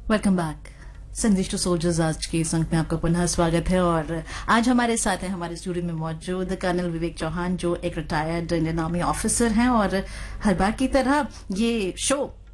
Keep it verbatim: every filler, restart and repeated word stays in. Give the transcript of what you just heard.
Welcome back. संदेश to soldiers आज के इस अंक में आपका पुनः स्वागत है और आज हमारे साथ हैं हमारे स्टूडियो में मौजूद कर्नल विवेक चौहान जो एक रिटायर्ड इंडियन आर्मी ऑफिसर हैं और हर बार की तरह ये शो